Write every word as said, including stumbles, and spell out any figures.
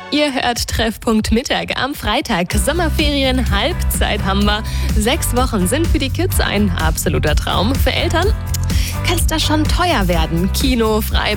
Ihr hört Treffpunkt Mittag am Freitag. Sommerferien, Halbzeit haben wir. Sechs Wochen sind für die Kids ein absoluter Traum. Für Eltern kann es da schon teuer werden. Kino, Freibad.